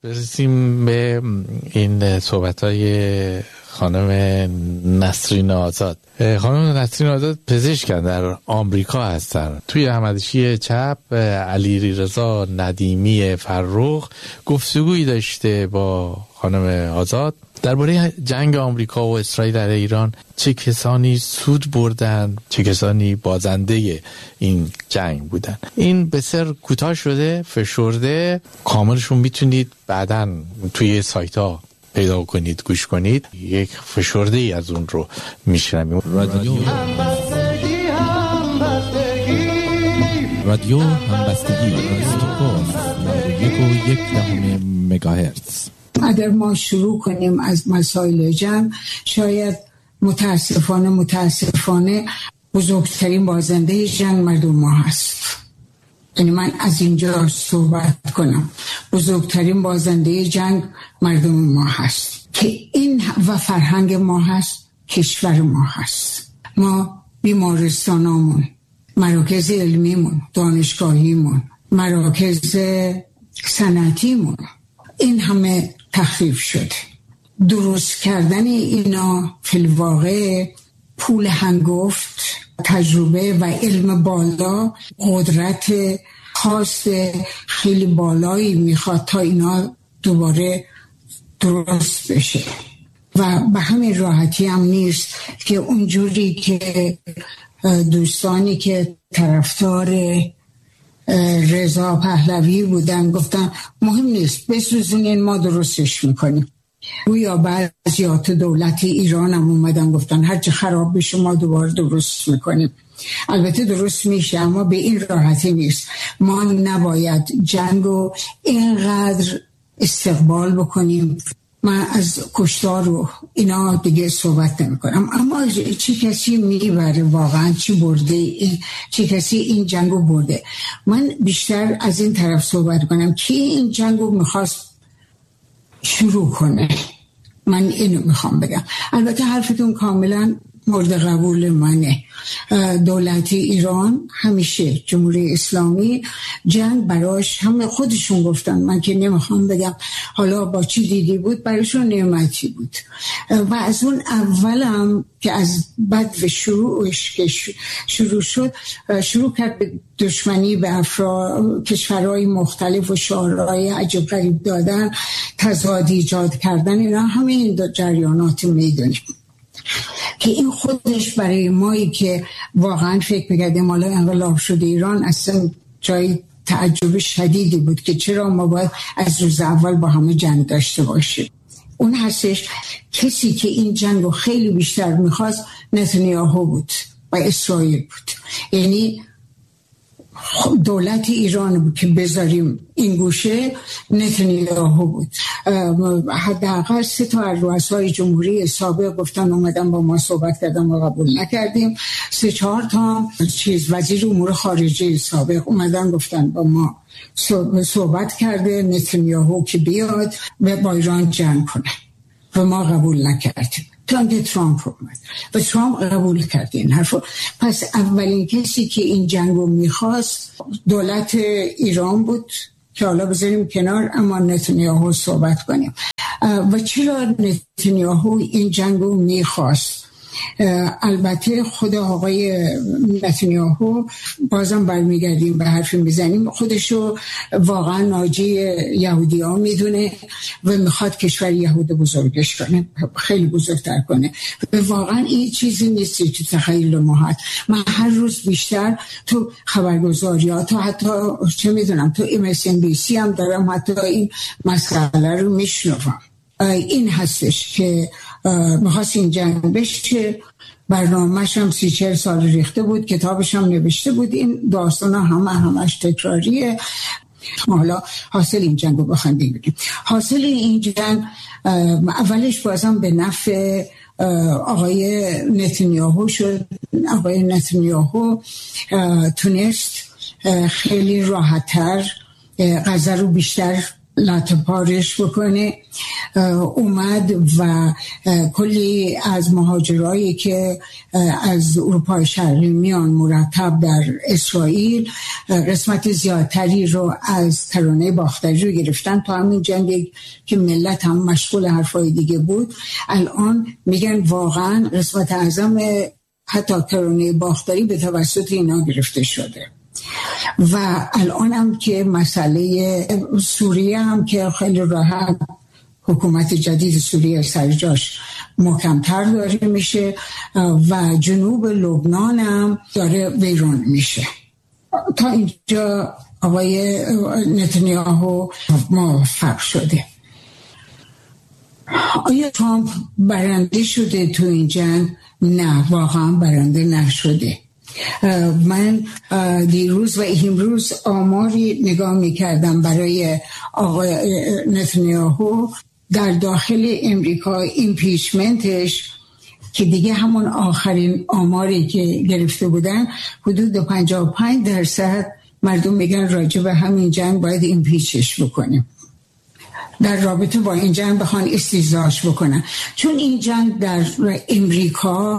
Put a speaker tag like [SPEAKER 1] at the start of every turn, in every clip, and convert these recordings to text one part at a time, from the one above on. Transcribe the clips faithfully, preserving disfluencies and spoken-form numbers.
[SPEAKER 1] برسیم به این صحبت‌های خانم نسرین آزاد. خانم نسرین آزاد پزشکن، در آمریکا هستن. توی همدشی چپ علیرضا ندیمی فرخ گفتگویی داشته با خانم آزاد درباره جنگ آمریکا و اسرائیل علیه ایران، چه کسانی سود بردن، چه کسانی بازنده این جنگ بودن. این بسیار کوتاه شده، فشرده، کاملشون میتونید بعداً توی سایت ها پیدا کنید، گوش کنید. یک فشرده ای از اون رو میشنویم.
[SPEAKER 2] رادیو همبستگی همبستگی رادیو همبستگی یک و یک دهم مگاهرتز.
[SPEAKER 3] اگر ما شروع کنیم از مسائل جنگ، شاید متاسفانه متاسفانه بزرگترین بازنده جنگ مردم ما هست. یعنی من از اینجا صحبت کنم، بزرگترین بازنده جنگ مردم ما هست که این و فرهنگ ما هست، کشور ما هست. ما بیمارستانامون، مراکز علمیمون، دانشگاهیمون، مراکز صنعتیمون، این همه تخریب شده. درست کردن اینا فی الواقع پول هنگفت، تجربه و علم بالا، قدرت خاص خیلی بالایی میخواد تا اینا دوباره درست بشه. و به همین راحتی هم نیست که اونجوری که دوستانی که طرفدار رضا پهلوی بودن گفتن مهم نیست بسوزونین، ما درستش میکنیم. گویا بعضیات دولت ایران هم اومدن گفتن هرچه خراب بشه ما دوباره درست میکنیم. البته درست میشه، اما به این راحتی نیست. ما نباید جنگ رو اینقدر استقبال بکنیم. من از کشتار رو اینا دیگه صحبت نمی کنم، اما چی کسی میبره واقعا، چی برده، چی کسی این جنگو برده. من بیشتر از این طرف صحبت کنم کی این جنگو میخواست شروع کنه. من اینو میخوام بگم. البته حرفتون کاملا مورد قبول منه. دولت ایران همیشه، جمهوری اسلامی، جنگ براش همه خودشون گفتن، من که نمیخوام بگم حالا با چی دیدی بود، برایشون نعمتی بود. و از اون اولم که از بد و شروعش که شروع شد، شروع کرد به دشمنی به افراد کشورهای مختلف و شعارهای عجب غریب دادن، تضاد ایجاد کردن. اینا همه این جریانات میدونیم که این خودش برای مایی که واقعا فکر میکردیم حالا انقلاب شده ایران، اصلا جای تعجب شدیدی بود که چرا ما باید از روز اول با همه جنگ داشته باشیم. اون هستش کسی که این جنگ رو خیلی بیشتر میخواست نتانیاهو بود و اسرائیل بود. یعنی دولت ایران که بذاریم این گوشه، نتانیاهو بود. حداقل سه تا از رؤسای جمهوری سابق گفتن اومدن با ما صحبت کردن و قبول نکردیم. سه چهار تا چیز وزیر امور خارجه سابق اومدن گفتن با ما صحبت کرده نتانیاهو که بیاد و با ایران جنگ کنه و ما قبول نکردیم. تا که ترامپ اومد و ترامپ قبول کرد این حرف. پس اولین کسی که این جنگ رو میخواست دولت ایران بود که حالا بذاریم کنار، اما نتانیاهو صحبت کنیم. و چرا نتانیاهو این جنگ رو میخواست؟ البته خود آقای نتانیاهو، بازم برمیگردیم به حرف میزنیم، خودشو واقعا ناجی یهودی ها میدونه و میخواد کشور یهود بزرگش کنه، خیلی بزرگتر کنه. و واقعا این چیزی نیستی که تخیل ما هست. من هر روز بیشتر تو خبرگزاری ها، تو حتی چه میدونم تو ام اس ان بی سی هم دارم، حتی این مسئله رو میشنوم. این هستش که میخواست این جنگ بشه. برنامه‌ش هم سی چهل سال ریخته بود، کتابش هم نوشته بود. این داستان همه همش تکراریه. حالا حاصل این جنگ رو بخندیم بگیم. حاصل این جنگ اولش بازم به نفع آقای نتانیاهو شد. آقای نتانیاهو تونست خیلی راحت‌تر غزه رو بیشتر لاتپارش بکنه. اومد و کلی از مهاجرایی که از اروپای شرقی میان مرتب در اسرائیل قسمت زیادتری رو از ترانه باختری رو گرفتن تا همین جنگ که ملت هم مشغول حرفای دیگه بود. الان میگن واقعا قسمت اعظم حتی ترانه باختری به توسط اینا گرفته شده. و الان هم که مسئله سوریه هم که خیلی راحت حکومت جدید سوریه سر جاش محکم‌تر داره میشه و جنوب لبنان هم داره ویران میشه. تا اینجا آقای نتانیاهو موفق شده. آیا ترامپ برنده شده تو این جنگ؟ نه، واقعا برنده نشده. من دیروز و امروز آماری نگاه میکردم برای آقای نتانیاهو در داخل امریکا. ایمپیچمنتش که دیگه همون آخرین آماری که گرفته بودن حدود پنجاه و پنج درصد مردم میگن راجع به همین جنگ باید ایمپیچش بکنیم، در رابطه با این جنگ بخوان استیضاحش بکنن. چون این جنگ در امریکا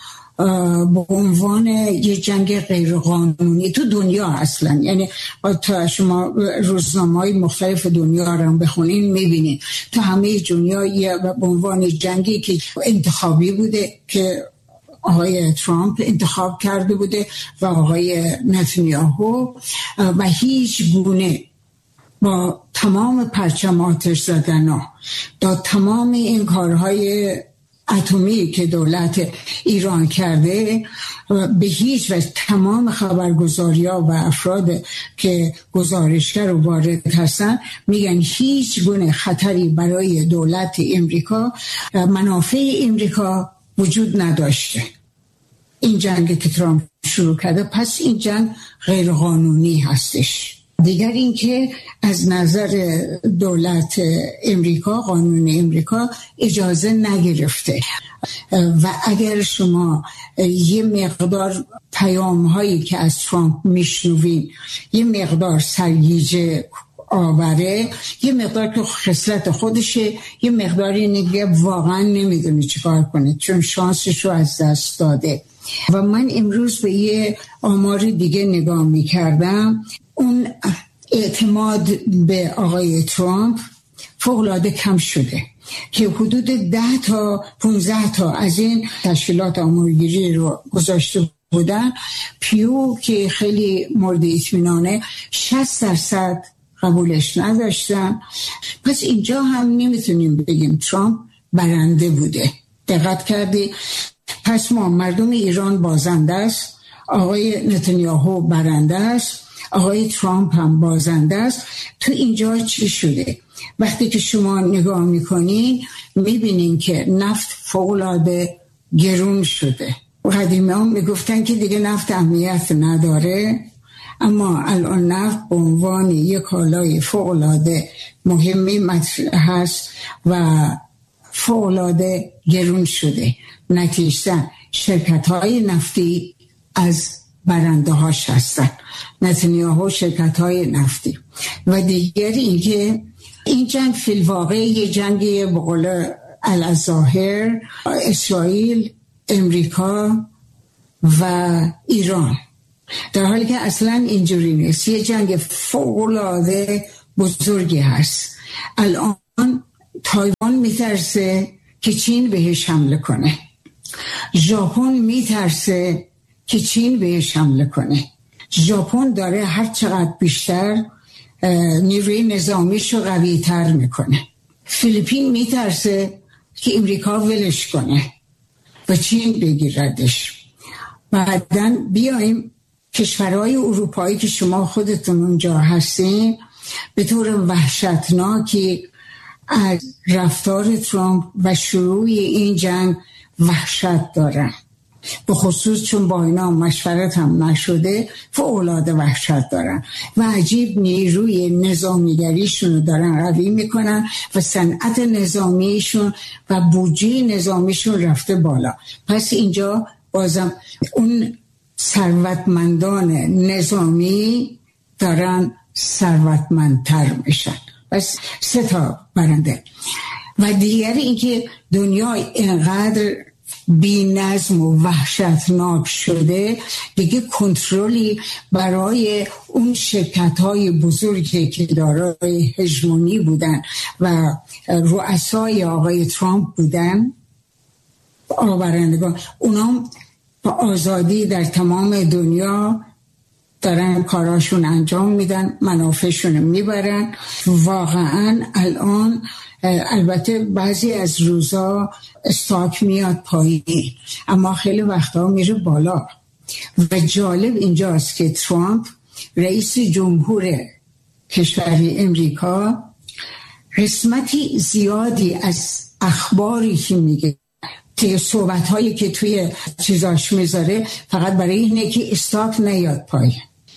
[SPEAKER 3] به عنوان یه جنگ غیرقانونی تو دنیا اصلا، یعنی تا شما روزنامه‌های مختلف دنیا رو بخونین میبینین تو همه دنیا یه به عنوان جنگی که انتخابی بوده که آقای ترامپ انتخاب کرده بوده و آقای نتانیاهو، و هیچ گونه با تمام پرچم آتش زدن ها دا تمام این کارهای اتمی که دولت ایران کرده به هیچ وجه تمام خبرگزاری‌ها و افراد که گزارشگر و وارد هستن میگن هیچ گونه خطری برای دولت امریکا، منافع امریکا وجود نداشته. این جنگ که ترامپ شروع کرده، پس این جنگ غیر قانونی هستش. دیگر این که از نظر دولت امریکا، قانون امریکا اجازه نگرفته و اگر شما یه مقدار پیام هایی که از ترامپ میشنوین یه مقدار سرگیجه آوره، یه مقدار که خصلت خودشه، یه مقداری نگه واقعا نمیدونی چی کار کنه چون شانسش رو از دست داده. و من امروز به یه آمار دیگه نگاه میکردم، اون اعتماد به آقای ترامپ فوق‌العاده کم شده که حدود ده تا پونزده تا از این تشکیلات آمارگیری رو گذاشته بودن. پیو که خیلی مورد اطمینانه شصت درصد قبولش نداشتن. پس اینجا هم نمیتونیم بگیم ترامپ برنده بوده. دقت کردی؟ پس ما مردم ایران بازنده است، آقای نتانیاهو برنده است، آقای ترامپ هم بازنده است. تو اینجا چی شده؟ وقتی که شما نگاه میکنین میبینین که نفت فوق‌العاده گرون شده. قدیمی هم میگفتن که دیگه نفت اهمیت نداره، اما الان نفت به عنوان یک کالای فوق‌العاده مهمی مطرح هست و فوق‌العاده گرون شده. نتیجه شرکت‌های نفتی از برنده هاش هستن، نتانیاهو شرکت‌های نفتی. و دیگر اینکه این جنگ فی الواقع یه جنگی به قول الظاهر اسرائیل، امریکا و ایران، در حالی که اصلا اینجوری نیست. یه جنگ فوق‌العاده بزرگی هست. الان تایوان میترسه که چین بهش حمله کنه، ژاپن میترسه که چین بهش حمله کنه. ژاپن داره هر چقدر بیشتر نیروی نظامیش رو قوی تر میکنه. فیلیپین میترسه که امریکا ولش کنه و چین بگیردش. بعدن بیایم کشورهای اروپایی که شما خودتون اونجا هستین به طور وحشتناکی از رفتار ترامپ و شروع این جنگ وحشت دارن، به خصوص چون با اینا مشورت هم نشده فوق‌العاده وحشت دارن و عجیب نیروی نظامیگریشون رو دارن قوی میکنن و صنعت نظامیشون و بودجه نظامیشون رفته بالا. پس اینجا بازم اون ثروتمندان نظامی دارن ثروتمندتر میشن، بس سه تا برنده. و دیگر اینکه دنیا اینقدر بی نظم و وحشتناک شده، دیگه کنترلی برای اون شرکت های بزرگی که دارای هژمونی بودن و رؤسای آقای ترامپ بودن، آورندگان، اونا با آزادی در تمام دنیا دارن کاراشون انجام میدن، منافعشون میبرن. واقعا الان البته بعضی از روزا استاک میاد پایین، اما خیلی وقتا میره بالا. و جالب اینجاست که ترامپ رئیس جمهور کشور امریکا قسمتی زیادی از اخباری که میگه، که صحبت هایی که توی چیزاش میذاره، فقط برای اینه که استاک نیاد پایین،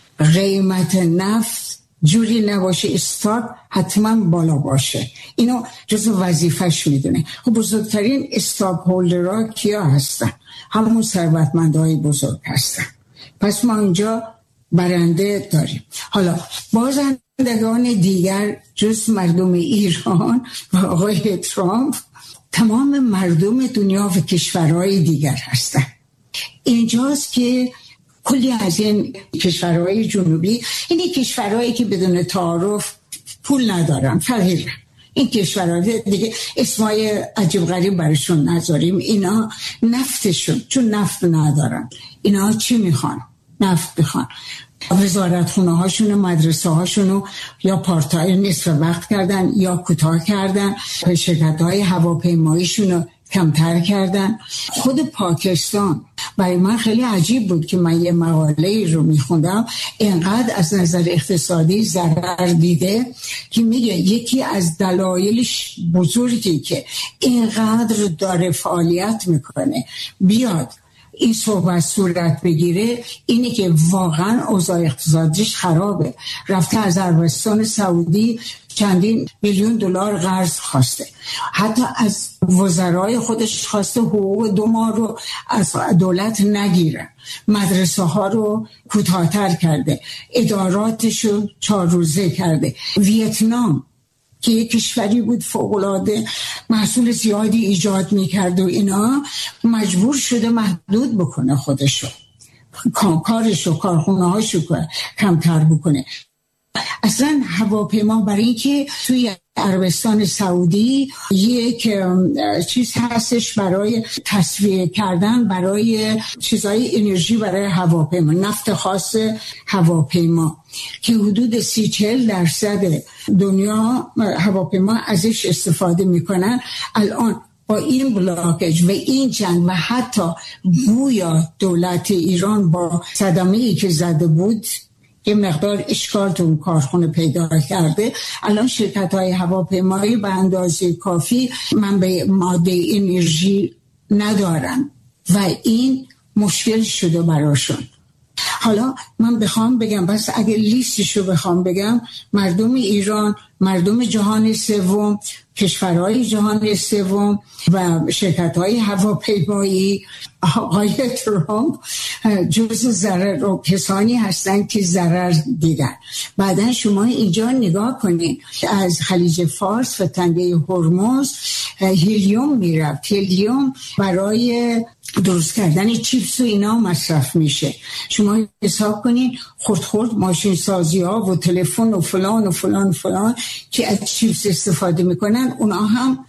[SPEAKER 3] قیمت نفت جوری نباشه، استاک حتما بالا باشه. اینو جزو وظیفش میدونه. خب بزرگترین استاک هولدرها کیا هستن؟ همون ثروتمندهای بزرگ هستن. پس ما اینجا برنده داریم. حالا بازندگان دیگر جز مردم ایران و آقای ترامپ، تمام مردم دنیا و کشورهای دیگر هستن. اینجاست که کلی از این کشورهای جنوبی، اینی کشورهایی که بدون تعارف پول ندارن، فقیرن، این کشورها دیگه اسمای عجیب غریب برشون نذاریم، اینا نفتشون، چون نفت ندارن، اینا چی میخوان؟ نفت میخوان. وزارت خونه هاشون، مدرسه هاشونو یا پارتای نصف وقت کردن یا کوتاه کردن، شرکت های هواپیماییشونو کمتر کردن. خود پاکستان برای من خیلی عجیب بود که من یه مقاله رو میخوندم، اینقدر از نظر اقتصادی ضرر دیده که میگه یکی از دلایلش بزرگی که اینقدر داره فعالیت میکنه بیاد این صحبت صورت بگیره اینه که واقعا اوضاع اقتصادیش خرابه. رفته از عربستان سعودی چندین میلیون دلار قرض خواسته، حتی از وزرای خودش خواسته حقوق دو ماه رو از دولت نگیره، مدرسه ها رو کوتاه‌تر کرده، اداراتش رو چهار روزه کرده. ویتنام که یک کشوری بود فوق‌العاده محصول زیادی ایجاد میکرد و اینا، مجبور شده محدود بکنه خودشو، کارشو، کارخونه هاشو کمتر بکنه. اصلا هواپیما برای اینکه توی عربستان سعودی یک چیز هستش برای تصفیه کردن برای چیزای انرژی برای هواپیما، نفت خاص هواپیما که حدود سی چهل درصد دنیا هواپیما ازش استفاده میکنن. الان با این بلاکج و این جنگ و حتی گویا دولت ایران با صدمه‌ای که زده بود یه مقدار اشکال تو اون کارخونه پیدا کرده، الان شرکت های هواپیمایی به اندازه کافی منبع ماده انرژی ندارن و این مشکل شده براشون. حالا من بخوام بگم، بس اگه لیستشو بخوام بگم، مردم ایران، مردم جهان سوم، کشورهای جهان سوم و شرکت‌های هواپیمایی، آقای ترامپ جزء ضرر و کسانی هستن که ضرر دیدن. بعدن شما اینجا نگاه کنید، از خلیج فارس و تنگه هرمز هلیوم میرفت. هلیوم برای درست کردن چیپس و اینا مصرف میشه. شما حساب کنید خرد خرد ماشین سازی ها و تلفن و فلان و فلان و فلان که از چیپس استفاده میکنن، اونا هم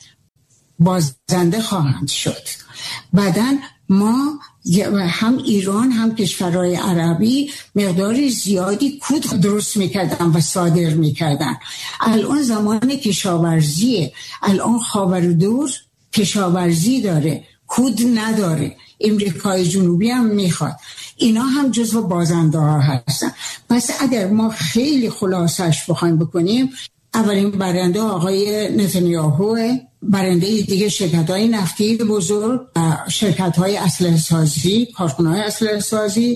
[SPEAKER 3] بازنده خواهند شد. بعدن ما هم ایران هم کشورهای عربی مقدار زیادی کود درست میکردن و صادر میکردن. الان زمان کشاورزیه، الان خاوردور کشاورزی داره، کود نداره. امریکای جنوبی هم میخواد، اینا هم جزو بازنده ها هستن. پس اگر ما خیلی خلاصش بخوایم بکنیم، اولین برنده آقای نتانیاهو، برنده دیگه شرکت های نفتی بزرگ، شرکت های اسلحه سازی، کارخانه های اسلحه سازی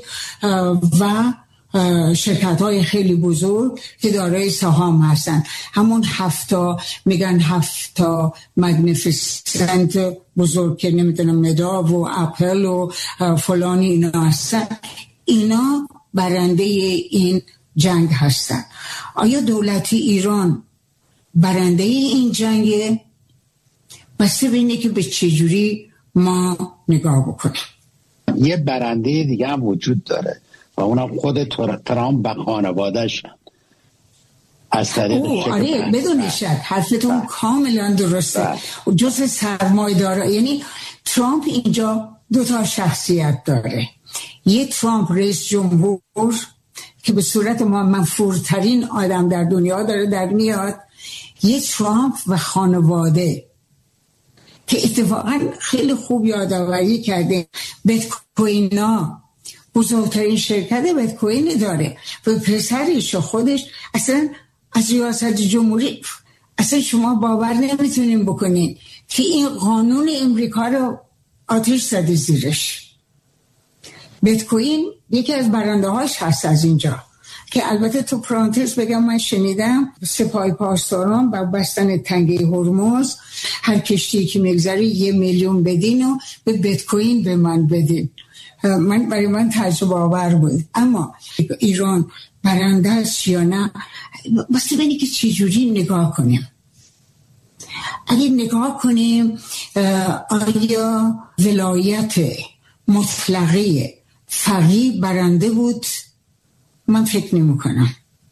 [SPEAKER 3] و شرکت های خیلی بزرگ که دارای سهام هستن. همون هفتا میگن هفتا مگنیفیسنت بزرگ که نمیدونم مدا و اپل و فلانی اینا هستن، اینا برنده این جنگ هستن. آیا دولت ایران برنده این جنگ بسته به اینه که به چجوری ما نگاه بکنیم.
[SPEAKER 4] یه برنده دیگه هم وجود داره و اونم خود ترامپ و خانواده‌ش از طریق شکل.
[SPEAKER 3] آره بدون شک حرفتون با. کاملا درسته. جزء سرمایه‌دارا، یعنی ترامپ اینجا دو تا شخصیت داره. یه ترامپ رئیس جمهور که به صورت ما منفورترین آدم در دنیا داره در میاد، یه ترامپ و خانواده که اتفاقا خیلی خوب یادآوری کرده بیت کوینا بزرگترین شرکت بیت کوین داره و پسرش و خودش اصلا از ریاست جمهوری اصلا شما باور نمیتونین بکنین که این قانون امریکا رو آتش زده زیرش. بیت کوین یکی از برنده هاش هست از اینجا که البته تو پرانتز بگم من شنیدم سپاه پاسداران با بستن تنگه هرمز هر کشتی که میگذره یه میلیون بدین و به بیت کوین به من بدین. من برای من تجربه آور بود. اما ایران برنده است یا نه بسته بینی که چجوری نگاه کنیم. اگه نگاه کنیم آیا ولایت مطلقه فقیه برنده بود؟ من فکر نمی کنم.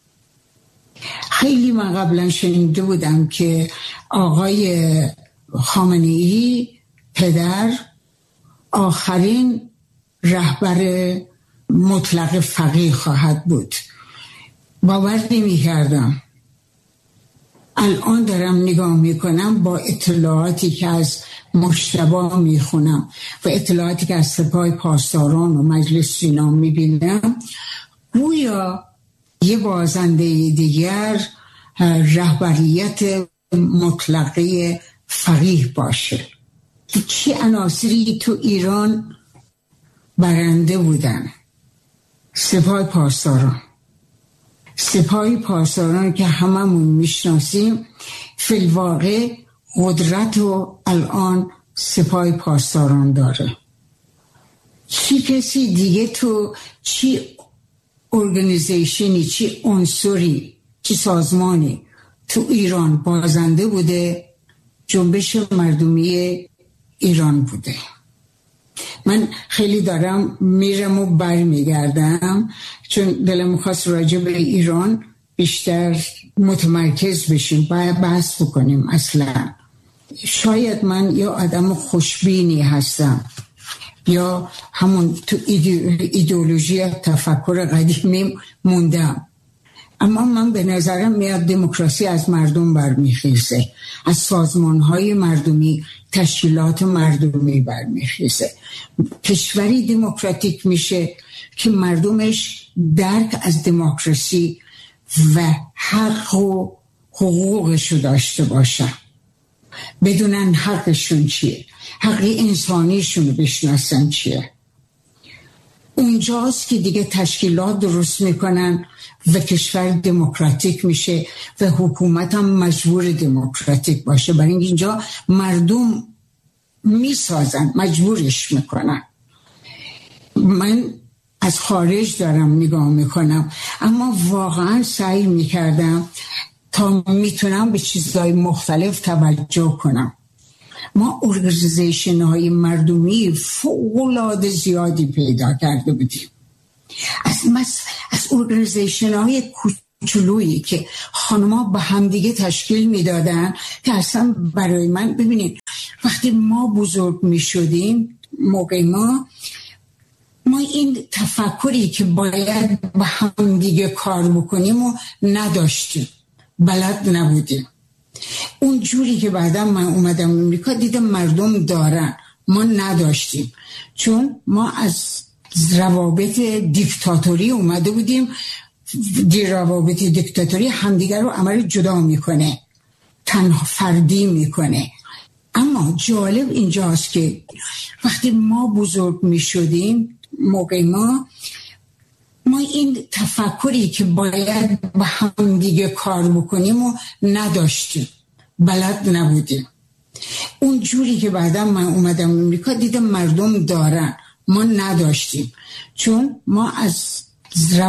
[SPEAKER 3] خیلی من قبلا شنیده بودم که آقای خامنه‌ای پدر آخرین رهبر مطلق فقیه خواهد بود. باور نمی کردم. الان دارم نگاه می کنم با اطلاعاتی که از مجتبی می خونم و اطلاعاتی که از سپاه پاسداران و مجلس سینا می بینم، گویا یه بازنده دیگر رهبریت مطلقه فقیه باشه. چی عناصری تو ایران برنده بودن؟ سپاه پاسداران سپاه پاسداران که هممون میشناسیم فی الواقع قدرت و الان سپاه پاسداران داره. چی کسی دیگه تو چی ارگانیزیشنی، چی عنصری، چی سازمانی تو ایران بازنده بوده؟ جنبش مردمی ایران بوده. من خیلی دارم میرم و بر میگردم چون دلم خواست راجع به ایران بیشتر متمرکز بشیم، باید بحث بکنیم. اصلا شاید من یا آدم خوشبینی هستم یا همون تو ایدئولوژی تفکر قدیمی موندم، اما من به نظرم میاد دموکراسی از مردم برمیخیزه، از سازمانهای مردمی، تشکیلات مردمی برمیخیزه. کشوری دموکراتیک میشه که مردمش درک از دموکراسی و حق و حقوقشو داشته باشن، بدونن حقشون چیه، حق انسانیشون رو بشناسن چیه. اونجاست که دیگه تشکیلات درست میکنن و کشور دموکراتیک میشه و حکومت هم مجبور دموکراتیک باشه. برای اینجا مردم میسازن، مجبورش میکنن. من از خارج دارم نگاه میکنم، اما واقعا سعی میکردم تا میتونم به چیزهای مختلف توجه کنم. ما ارگانیزیشن های مردمی فوق‌العاده زیادی پیدا کرده بودیم. از از ارگانیزیشن های کوچولویی که خانم‌ها به همدیگه تشکیل میدادن که اصلا برای من ببینید وقتی ما بزرگ میشدیم موقع ما ما این تفکری که باید به همدیگه کار بکنیم و نداشتیم، بلد نبودیم. اون جوری که بعدا من اومدم امریکا دیدم مردم دارن، ما نداشتیم، چون ما از روابط دیکتاتوری اومده بودیم. دی روابط دیکتاتوری همدیگر رو عمل جدا میکنه، تنها فردی میکنه. اما جالب اینجاست که وقتی ما بزرگ میشدیم موقع ما ما این تفکری که باید با هم دیگه کار بکنیم و نداشتیم، بلد نبودیم. اون جوری که بعدا من اومدم امریکا دیدم مردم دارن، ما نداشتیم، چون ما از